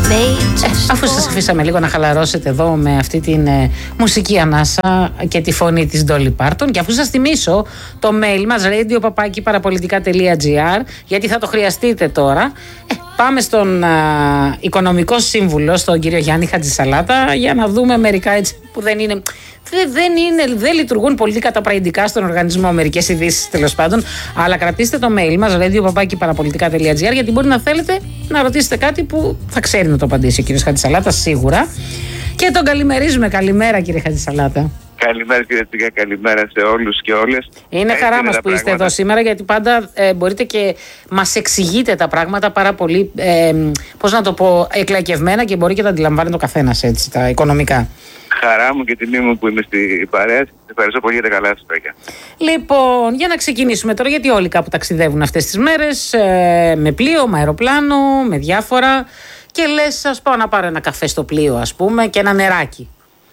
Αφού σας αφήσαμε λίγο να χαλαρώσετε εδώ με αυτή την μουσική ανάσα και τη φωνή της Dolly Parton, και αφού σας θυμίσω το mail μας radio@parapolitica.gr, γιατί θα το χρειαστείτε τώρα, πάμε στον οικονομικό σύμβουλο, στον κύριο Γιάννη Χατζησαλάτα, για να δούμε μερικά έτσι που δεν λειτουργούν πολύ καταπραγητικά στον οργανισμό, μερικές ειδήσεις τέλος πάντων. Αλλά κρατήστε το mail μας radio@parapolitica.gr, γιατί μπορεί να θέλετε να ρωτήσετε κάτι που θα ξέρει να το απαντήσει ο κύριος Χατζησαλάτα σίγουρα. Και τον καλημερίζουμε. Καλημέρα, κύριε Χατζησαλάτα. Καλημέρα, κύριε Τσίκα, καλημέρα σε όλους και όλες. Είναι χαρά μας που είστε εδώ σήμερα, γιατί πάντα μπορείτε και μας εξηγείτε τα πράγματα πάρα πολύ, πώς να το πω, εκλακευμένα, και μπορεί και να αντιλαμβάνεται ο καθένας έτσι, τα οικονομικά. Χαρά μου και τιμή μου που είμαι στην παρέα. Ευχαριστώ πολύ για τα καλά σας, παιδιά. Λοιπόν, για να ξεκινήσουμε τώρα, γιατί όλοι κάπου ταξιδεύουν αυτές τις μέρες, με πλοίο, με αεροπλάνο, με διάφορα, και λες, ας πάω να πάρω ένα καφέ στο πλοίο, ας πούμε, και ένα νεράκι.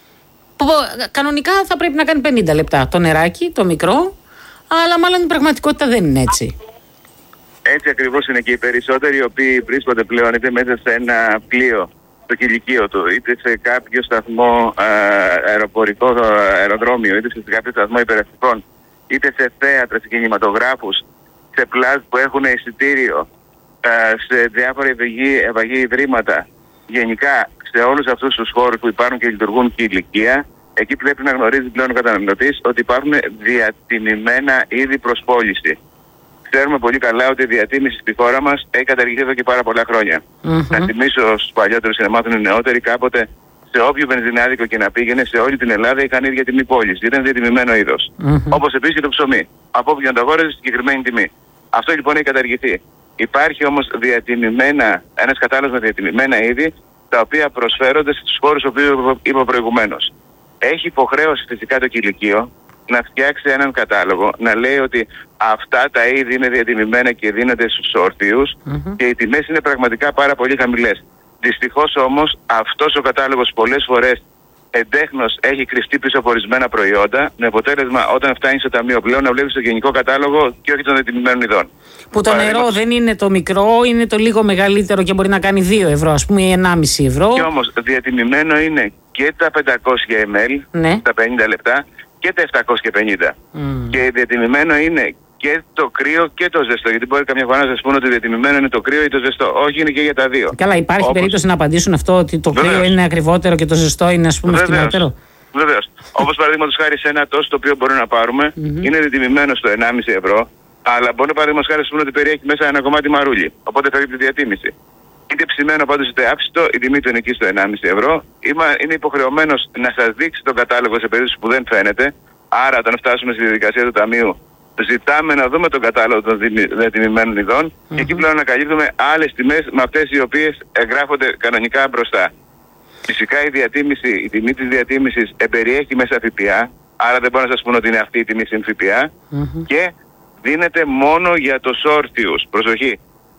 Κανονικά θα πρέπει να κάνει 50 λεπτά το νεράκι, το μικρό, αλλά μάλλον η πραγματικότητα δεν είναι έτσι. Έτσι ακριβώς είναι, και οι περισσότεροι οι οποίοι βρίσκονται πλέον είτε μέσα σε ένα πλοίο, στο κηλικείο του, είτε σε κάποιο σταθμό αεροπορικό αεροδρόμιο, είτε σε κάποιο σταθμό υπεραστικών, είτε σε θέατρα, σε κινηματογράφους, σε πλάζ που έχουν εισιτήριο, σε διάφορα ευαγή ιδρύματα, γενικά σε όλους αυτούς τους χώρους που υπάρχουν και λειτουργούν κηλικεία, εκεί πρέπει να γνωρίζει πλέον ο καταναλωτής ότι υπάρχουν διατιμημένα είδη προς πώληση. Ξέρουμε πολύ καλά ότι η διατίμηση στη χώρα μας έχει καταργηθεί εδώ και πάρα πολλά χρόνια. Να θυμίσω στους παλιότερους και να μάθουν οι νεότεροι, κάποτε σε όποιο βενζινάδικο και να πήγαινε σε όλη την Ελλάδα είχαν ίδια τιμή πώληση. Ήταν διατιμημένο είδος. Όπως επίσης και το ψωμί. Από όπου και να το αγόραζε, συγκεκριμένη τιμή. Αυτό λοιπόν έχει καταργηθεί. Υπάρχει όμως ένας κατάλογος με διατιμημένα είδη, τα οποία προσφέρονται στους χώρους που είπα προηγουμένως. Έχει υποχρέωση φυσικά το κηλικείο να φτιάξει έναν κατάλογο, να λέει ότι αυτά τα είδη είναι διατιμημένα και δίνονται στους ορθίους και οι τιμές είναι πραγματικά πάρα πολύ χαμηλές. Δυστυχώς όμως αυτός ο κατάλογος πολλές φορές εντέχνος έχει κρυφτεί πίσω από ορισμένα προϊόντα, με αποτέλεσμα όταν φτάνει στο ταμείο πλέον να βλέπεις το γενικό κατάλογο και όχι των διατιμημένων ειδών. Που το νερό δεν είναι το μικρό, είναι το λίγο μεγαλύτερο και μπορεί να κάνει 2 ευρώ, ας πούμε, ή 1,5 ευρώ. Και όμως διατιμημένο είναι και τα 500 ml, τα 50 λεπτά, και τα 750. Και διατιμημένο είναι και το κρύο και το ζεστό. Γιατί μπορεί καμιά φορά να σας πούνε ότι διατιμημένο είναι το κρύο ή το ζεστό. Όχι, είναι και για τα δύο. Καλά, υπάρχει περίπτωση να απαντήσουν αυτό, ότι το κρύο είναι ακριβότερο και το ζεστό είναι, ας πούμε, φτηνότερο. Βεβαίως. Όπως παραδείγματος χάρη σε ένα τόστο το οποίο μπορούμε να πάρουμε, είναι διατιμημένο στο 1,5 ευρώ, αλλά μπορεί παραδείγματος χάρη να πούνε ότι περιέχει μέσα ένα κομμάτι μαρούλι. Οπότε θα δείτε διατίμηση. Είτε ψημένο πάντως είτε άψητο, η τιμή του είναι εκεί στο 1,5 ευρώ. Είναι υποχρεωμένος να σας δείξει τον κατάλογο σε περίπτωση που δεν φαίνεται. Άρα, όταν φτάσουμε στη διαδικασία του ταμείου, ζητάμε να δούμε τον κατάλογο των διατιμημένων ειδών και εκεί πλέον να καλύπτουμε άλλες τιμές με αυτές οι οποίες εγγράφονται κανονικά μπροστά. Φυσικά η τιμή της διατίμησης εμπεριέχει μέσα ΦΠΑ, άρα δεν μπορώ να σας πω ότι είναι αυτή η τιμή συν ΦΠΑ, και δίνεται μόνο για τους όρθιους. Προσοχή.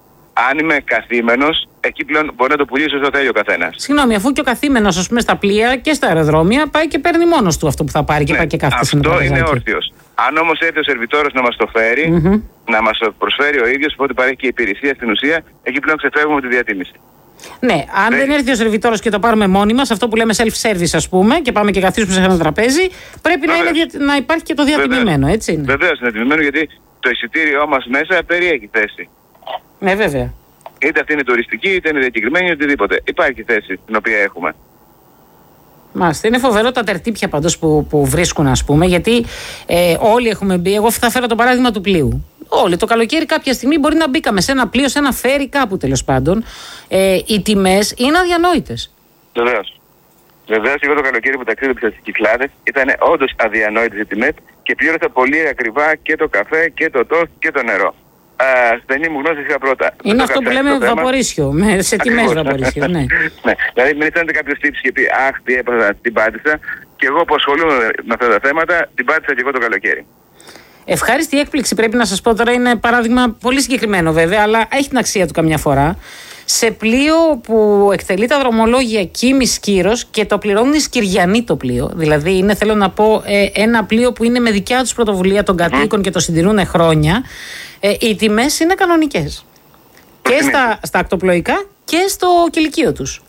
Αν είμαι καθήμενος, εκεί πλέον μπορεί να το πουλήσει όσο θέλει ο καθένας. Συγγνώμη, αφού και ο καθήμενος, ας πούμε, στα πλοία και στα αεροδρόμια πάει και παίρνει μόνος του αυτό που θα πάρει και πάει και κάθεται σε ένα αυτό είναι όρθιος. Αν όμως έρθει ο σερβιτόρος να μας το φέρει, να μας το προσφέρει ο ίδιος, οπότε παρέχει και υπηρεσία στην ουσία, εκεί πλέον ξεφεύγουμε τη διατίμηση. Ναι, αν δεν έρθει ο σερβιτόρος και το πάρουμε μόνοι μας, αυτό που λέμε self-service, ας πούμε, και πάμε και καθίσουμε σε ένα τραπέζι, πρέπει να υπάρχει και το διατιμημένο, έτσι είναι. Βεβαίως είναι διατιμημένο, γιατί το εισιτήριό μας μέσα περιέχει θέση. Ναι, βέβαια. Είτε αυτή είναι τουριστική, είτε είναι διακεκριμένη, οτιδήποτε. Υπάρχει θέση την οποία έχουμε. Μάλιστα. Είναι φοβερό τα τερτύπια πάντως που βρίσκουν, ας πούμε, γιατί όλοι έχουμε μπει. Εγώ θα φέρω το παράδειγμα του πλοίου. Όλοι το καλοκαίρι κάποια στιγμή μπορεί να μπήκαμε σε ένα πλοίο, σε ένα φέρι κάπου τέλος πάντων. Οι τιμές είναι αδιανόητες. Βεβαίως. Βεβαίως, εγώ το καλοκαίρι που ταξίδεψα στις Κυκλάδες ήταν όντως αδιανόητες οι τιμές και πλήρωσα πολύ ακριβά και το καφέ και το τόστ και το νερό. Στενή μου γνώση είχα πρώτα. Είναι αυτό που λέμε βαπορίσιο, σε τιμές βαπορίσιο, ναι. Ναι. Δηλαδή, μην αισθάνεται κάποιος τύπος και πει αχ, τι έπαθα, την πάτησα. Και εγώ που ασχολούμαι με αυτά τα θέματα, την πάτησα και εγώ το καλοκαίρι. Ευχάριστη έκπληξη, πρέπει να σας πω τώρα, είναι παράδειγμα πολύ συγκεκριμένο βέβαια, αλλά έχει την αξία του καμιά φορά. Σε πλοίο που εκτελεί τα δρομολόγια Κίμης-Κύρος και το πληρώνουν οι Σκυριανοί το πλοίο. Δηλαδή είναι, θέλω να πω, ένα πλοίο που είναι με δικιά τους πρωτοβουλία των κατοίκων και το συντηρούν χρόνια. Οι τιμές είναι κανονικές. Και στα ακτοπλοϊκά και στο κηλικείο τους.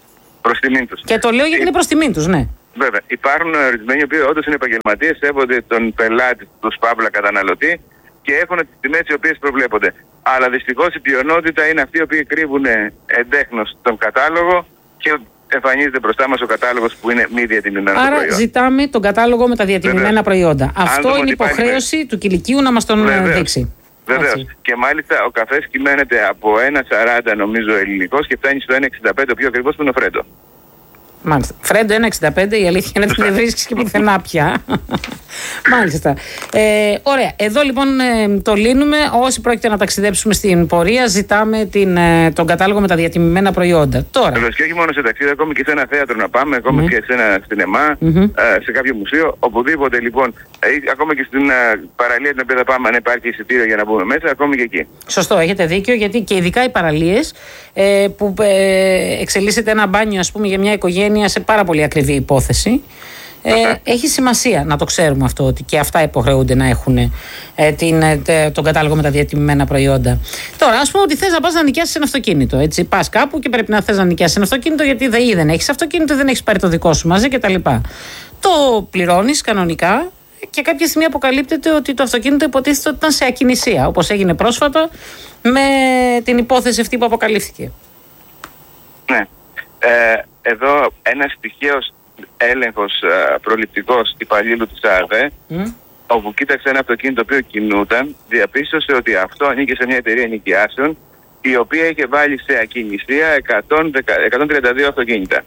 προς τιμήν τους. Και το λέω γιατί είναι προς τιμήν τους, ναι. Βέβαια. Υπάρχουν ορισμένοι οι οποίοι όντως είναι επαγγελματίες, σέβονται τον πελάτη, τους παύλα καταναλωτή και έχουν τις τιμές οι οποίες προβλέπονται. Αλλά δυστυχώς η πλειονότητα είναι αυτοί οι οποίοι κρύβουν εντέχνως τον κατάλογο και εμφανίζεται μπροστά μας ο κατάλογος που είναι μη διατιμημένο. Άρα ζητάμε τον κατάλογο με τα διατιμημένα προϊόντα. Αυτό είναι υποχρέωση του κηλικείου να μας τον δείξει. Βεβαίως. Και μάλιστα ο καφές κυμαίνεται από 1,40 νομίζω ελληνικός και φτάνει στο 1,65 το πιο ακριβώς που είναι ο Φρέντο. Μάλιστα. Φρέντο 1,65, η αλήθεια είναι ότι δεν βρίσκεις και πουθενά πια. Μάλιστα. Ωραία. Εδώ λοιπόν το λύνουμε. Όσοι πρόκειται να ταξιδέψουμε στην πορεία, ζητάμε τον κατάλογο με τα διατιμημένα προϊόντα. Τώρα. Και όχι μόνο σε ταξίδι, ακόμη και σε ένα θέατρο να πάμε, ακόμη και σε ένα σινεμά, σε κάποιο μουσείο, οπουδήποτε λοιπόν. Ακόμα και στην παραλία την οποία θα πάμε, αν υπάρχει εισιτήριο για να μπούμε μέσα, ακόμη και εκεί. Σωστό, έχετε δίκιο, γιατί και ειδικά οι παραλίες που εξελίσσεται ένα μπάνιο, ας πούμε, για μια οικογένεια σε πάρα πολύ ακριβή υπόθεση. Έχει σημασία να το ξέρουμε αυτό, ότι και αυτά υποχρεούνται να έχουν τον κατάλογο με τα διατιμημένα προϊόντα. Τώρα, ας πούμε ότι θες να πας να νοικιάσεις ένα αυτοκίνητο. Έτσι, πας κάπου και πρέπει να θες να νοικιάσεις ένα αυτοκίνητο, γιατί δεν έχεις αυτοκίνητο, δεν έχεις πάρει το δικό σου μαζί κτλ. Το πληρώνεις κανονικά και κάποια στιγμή αποκαλύπτεται ότι το αυτοκίνητο υποτίθεται ότι ήταν σε ακινησία, όπως έγινε πρόσφατα με την υπόθεση αυτή που αποκαλύφθηκε. Ναι. Εδώ ένας τυχαίος έλεγχος προληπτικός υπαλλήλου της ΑΔΕ, όπου κοίταξε ένα αυτοκίνητο το οποίο κινούταν, διαπίστωσε ότι αυτό ανήκε σε μια εταιρεία νοικιάσεων, η οποία είχε βάλει σε ακινησία 132 αυτοκίνητα.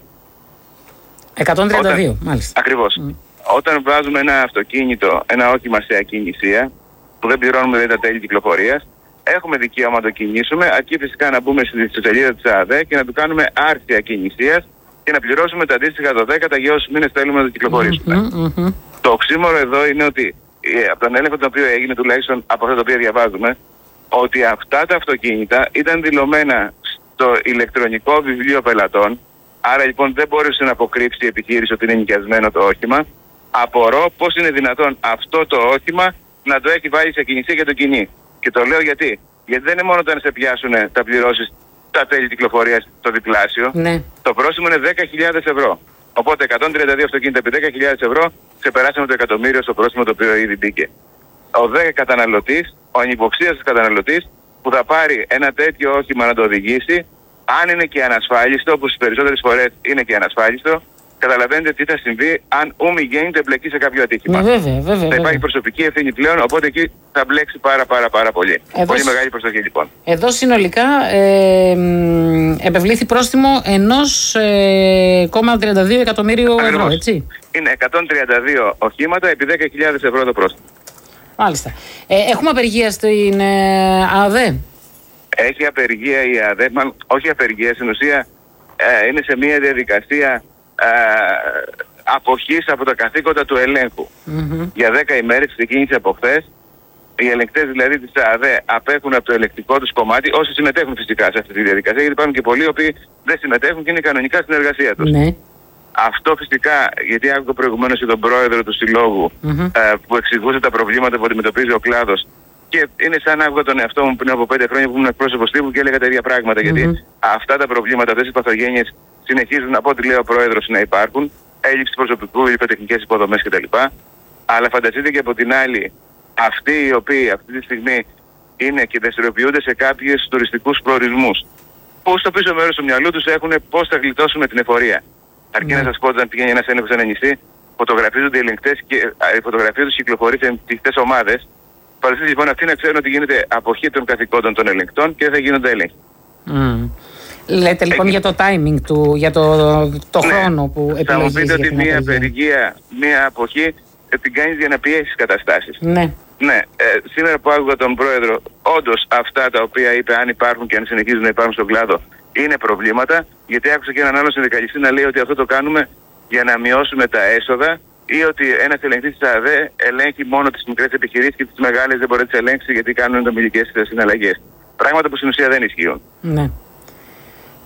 132, μάλιστα. Ακριβώς. Όταν βάζουμε ένα αυτοκίνητο, ένα όχημα σε ακινησία, που δεν πληρώνουμε δηλαδή τα τέλη κυκλοφορίας, έχουμε δικαίωμα να το κινήσουμε, αρκεί φυσικά να μπούμε στη σελίδα της ΑΔΕ και να του κάνουμε άρση ακινησίας και να πληρώσουμε τα αντίστοιχα 12 για όσους μήνες θέλουμε να το κυκλοφορήσουμε. Το οξύμορο εδώ είναι ότι από τον έλεγχο τον οποίο έγινε, τουλάχιστον από αυτά τα οποία διαβάζουμε, ότι αυτά τα αυτοκίνητα ήταν δηλωμένα στο ηλεκτρονικό βιβλίο πελατών, άρα λοιπόν δεν μπορούσε να αποκρύψει η επιχείρηση ότι είναι νοικιασμένο το όχημα. Απορώ πώς είναι δυνατόν αυτό το όχημα να το έχει βάλει σε ακινησία για το κοινή. Και το λέω γιατί δεν είναι μόνο όταν σε πιάσουν τα πληρώσεις τα τέλη κυκλοφορίας το διπλάσιο. Ναι. Το πρόστιμο είναι 10.000 ευρώ. Οπότε 132 αυτοκίνητα επί 10.000 ευρώ ξεπεράσαμε το εκατομμύριο στο πρόστιμο το οποίο ήδη μπήκε. Ο δε καταναλωτής, ο ανυποψίαστος καταναλωτής που θα πάρει ένα τέτοιο όχημα να το οδηγήσει, αν είναι και ανασφάλιστο, όπως τις περισσότερες φορές είναι και ανασφάλιστο, καταλαβαίνετε τι θα συμβεί αν γίνεται εμπλεκεί σε κάποιο ατύχημα. Βέβαια. Θα υπάρχει προσωπική ευθύνη πλέον, οπότε εκεί θα μπλέξει πάρα πολύ. Πολύ μεγάλη προσοχή λοιπόν. Εδώ συνολικά επευλήθη πρόστιμο 1,32 εκατομμύριο ευρώ, έτσι. Είναι 132 οχήματα επί 10.000 ευρώ το πρόστιμο. Μάλιστα. Έχουμε απεργία στην ΑΔΕ. Έχει απεργία η ΑΔΕ, όχι απεργία, στην ουσία είναι σε μια διαδικασία αποχής από τα καθήκοντα του ελέγχου. Για 10 ημέρες ξεκίνησε από χθες. Οι ελεγκτές δηλαδή της ΑΔΕ απέχουν από το ελεκτικό τους κομμάτι, όσοι συμμετέχουν φυσικά σε αυτή τη διαδικασία, γιατί υπάρχουν και πολλοί οι οποίοι δεν συμμετέχουν και είναι κανονικά στην εργασία τους. Ναι. Αυτό φυσικά, γιατί άκουγα προηγουμένως τον πρόεδρο του συλλόγου που εξηγούσε τα προβλήματα που αντιμετωπίζει ο κλάδος. Και είναι σαν να άκουγα τον εαυτό μου πριν από 5 χρόνια που ήμουν εκπρόσωπος τύπου και έλεγα τα ίδια πράγματα. Γιατί αυτά τα προβλήματα, αυτές οι παθογένειες συνεχίζουν από ό,τι λέει ο πρόεδρος να υπάρχουν. Έλλειψη προσωπικού, υλικοτεχνικές υποδομές κτλ. Αλλά φανταστείτε και από την άλλη, αυτοί οι οποίοι αυτή τη στιγμή είναι και δραστηριοποιούνται σε κάποιους τουριστικούς προορισμούς, που στο πίσω μέρος του μυαλού τους έχουν πώς θα γλιτώσουμε την εφορία. Αρκεί να σας πω, όταν πηγαίνει ένας έλεγχος σε ένα νησί, φωτογραφίζονται οι ελεγκτές και η φωτογραφία τους κυκλοφορεί σε τυχτές ομάδες. Φανταστείτε λοιπόν αυτοί να ξέρουν ότι γίνεται αποχή των καθηκόντων των ελεγκτών και δεν θα γίνονται έλεγχοι. Λέτε λοιπόν για το timing του, για το χρόνο που επιλογίζει. Θα μου πείτε ότι μια απεργία, μια αποχή την κάνεις για να πιέσεις καταστάσεις. Ναι. Ναι, σήμερα που άκουγα τον πρόεδρο, όντως αυτά τα οποία είπε, αν υπάρχουν και αν συνεχίζουν να υπάρχουν στον κλάδο, είναι προβλήματα. Γιατί άκουσα και έναν άλλο συνδικαλιστή να λέει ότι αυτό το κάνουμε για να μειώσουμε τα έσοδα ή ότι ένας ελεγκτής της ΑΔΕ ελέγχει μόνο τις μικρές επιχειρήσεις και τις μεγάλες δεν μπορεί να τις ελέγξει γιατί κάνουν εντομιλικές συναλλαγές. Πράγματα που στην ουσία δεν ισχύουν. Ναι.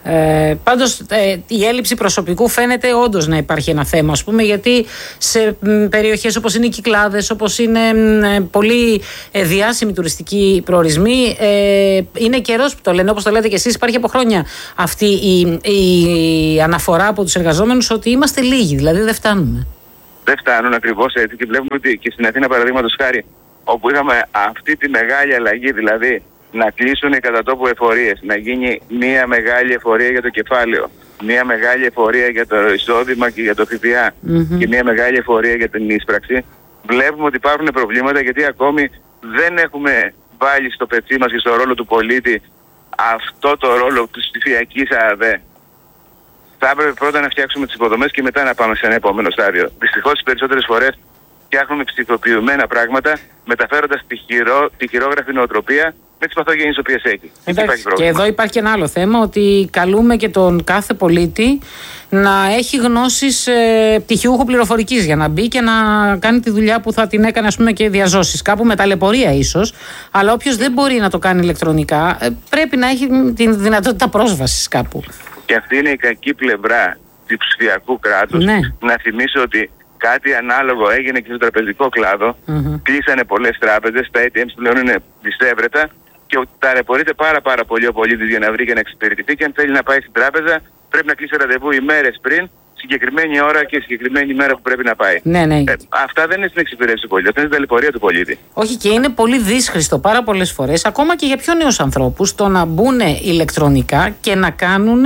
Πάντως η έλλειψη προσωπικού φαίνεται όντως να υπάρχει ένα θέμα, ας πούμε, γιατί σε περιοχές όπως είναι οι Κυκλάδες, όπως είναι πολύ διάσημοι τουριστικοί προορισμοί, είναι καιρός που το λένε, όπως το λέτε και εσείς, υπάρχει από χρόνια αυτή η αναφορά από τους εργαζόμενους ότι είμαστε λίγοι, δηλαδή δεν φτάνουμε. Δεν φτάνουν ακριβώς έτσι, και βλέπουμε ότι και στην Αθήνα, παραδείγματος χάρη, όπου είχαμε αυτή τη μεγάλη αλλαγή, δηλαδή να κλείσουν οι κατά τόπου εφορίες, να γίνει μια μεγάλη εφορία για το κεφάλαιο, μια μεγάλη εφορία για το εισόδημα και για το ΦΠΑ και μια μεγάλη εφορία για την εισπράξη, βλέπουμε ότι υπάρχουν προβλήματα, γιατί ακόμη δεν έχουμε βάλει στο πετσί μας και στο ρόλο του πολίτη αυτό το ρόλο της ψηφιακής ΑΔΕ. Θα έπρεπε πρώτα να φτιάξουμε τις υποδομές και μετά να πάμε σε ένα επόμενο στάδιο. Δυστυχώς τις περισσότερες φορές φτιάχνουμε ψηφοποιημένα πράγματα, μεταφέροντας τη χειρόγραφη νοοτροπία με τις παθογένειες οποίες έχει. Εντάξει, και εδώ υπάρχει και ένα άλλο θέμα, ότι καλούμε και τον κάθε πολίτη να έχει γνώσεις πτυχιούχου πληροφορικής για να μπει και να κάνει τη δουλειά που θα την έκανε, ας πούμε, και διαζώσεις. Κάπου με ταλαιπωρία ίσως, αλλά όποιος δεν μπορεί να το κάνει ηλεκτρονικά πρέπει να έχει τη δυνατότητα πρόσβασης κάπου. Και αυτή είναι η κακή πλευρά του ψηφιακού κράτους. Ναι. Να θυμίσω ότι κάτι ανάλογο έγινε και στο τραπεζικό κλάδο. Κλείσανε πολλές τράπεζες, τα ATMs πλέον είναι δυσέβρετα και ταλαιπωρείται πάρα πολύ ο πολίτης για να βρει και να εξυπηρετηθεί, και αν θέλει να πάει στην τράπεζα πρέπει να κλείσει ραντεβού ημέρες πριν, συγκεκριμένη ώρα και συγκεκριμένη ημέρα που πρέπει να πάει. Ναι. Αυτά δεν είναι στην εξυπηρέτηση του πολίτη, αυτά είναι στην ταλαιπωρία του πολίτη. Όχι, και είναι πολύ δύσχριστο πάρα πολλές φορές, ακόμα και για πιο νέους ανθρώπους, το να μπουν ηλεκτρονικά και να κάνουν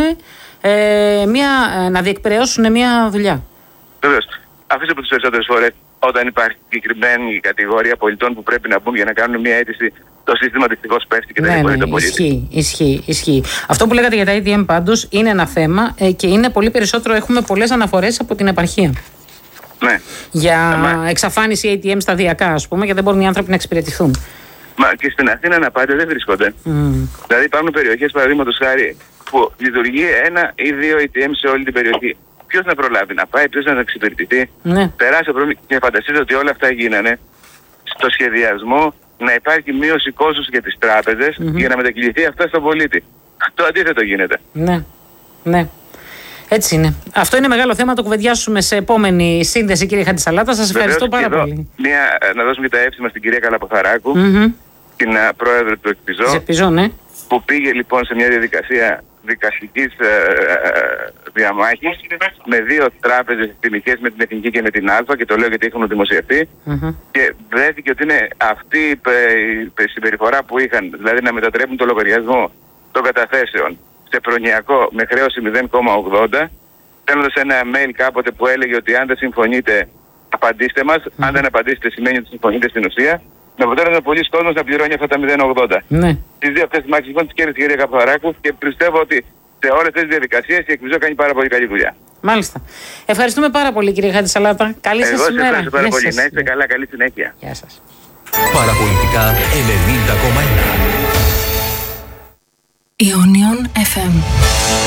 να διεκπαιρεώσουν μια δουλειά. Βεβαίως. Αφήστε από τις περισσότερες φορές, όταν υπάρχει συγκεκριμένη κατηγορία πολιτών που πρέπει να μπουν για να κάνουν μια αίτηση, το σύστημα δυστυχώς πέφτει και δεν μπορεί το πολίτη. Ισχύει. Αυτό που λέγατε για τα ATM πάντως είναι ένα θέμα, και είναι πολύ περισσότερο, έχουμε πολλές αναφορές από την επαρχία. Ναι. Για εξαφάνιση ATM σταδιακά, ας πούμε, γιατί δεν μπορούν οι άνθρωποι να εξυπηρετηθούν. Μα και στην Αθήνα να πάτε δεν βρίσκονται. Δηλαδή υπάρχουν περιοχές, παραδείγματος χάρη, που λειτουργεί 1 ή 2 ATM σε όλη την περιοχή. Ποιος να προλάβει να πάει, ποιος να εξυπηρετηθεί. Ναι. Τεράστιο πρόβλημα. Και φανταστείτε ότι όλα αυτά γίνανε στο σχεδιασμό να υπάρχει μείωση κόστους για τις τράπεζες για να μετακυληθεί αυτά στον πολίτη. Το αντίθετο γίνεται. Ναι. Έτσι είναι. Αυτό είναι μεγάλο θέμα, το κουβεντιάσουμε σε επόμενη σύνδεση, κύριε Χατζησαλάτα. Σας ευχαριστώ πάρα πολύ. Να δώσουμε και τα εύσημα στην κυρία Καλαποθαράκου, την πρόεδρο του ΕΚΠΙΖΟ, ναι. που πήγε λοιπόν σε μια διαδικασία δικαστικής διαμάχης με 2 τράπεζες εθνικές, με την Εθνική και με την Α, και το λέω γιατί έχουν δημοσιευτεί, και βρέθηκε ότι είναι αυτή η συμπεριφορά που είχαν, δηλαδή να μετατρέπουν το λογαριασμό των καταθέσεων σε προνοιακό με χρέωση 0,80, στέλνοντας ένα mail κάποτε που έλεγε ότι αν δεν συμφωνείτε απαντήστε μας, αν δεν απαντήσετε σημαίνει ότι συμφωνείτε στην ουσία, με αποτέλεσμα πολλοί κόσμος να πληρώνει αυτά τα 0,80. Ναι. Τις 2 αυτές τις μάχες λοιπόν τις κέρδισε η κυρία Καλαποθαράκου, και πιστεύω ότι σε όλες αυτές τις διαδικασίες η ΕΚΠΙΖΟ κάνει πάρα πολύ καλή δουλειά. Μάλιστα. Ευχαριστούμε πάρα πολύ, κύριε Χατζησαλάτα. Καλή σας ημέρα. Ευχαριστώ πάρα πολύ. Να είστε καλά, καλή συνέχεια. Γεια σας. Παραπολιτικά 90,1 Ionion FM.